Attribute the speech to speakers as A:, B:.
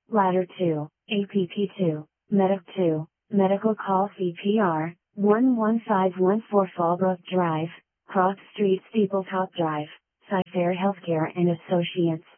A: Ladder 2, APP 2, Medic 2, Medical Call CPR, 11514 Fallbrook Drive, Cross Street Steepletop Drive, Cyfair Healthcare and Associates.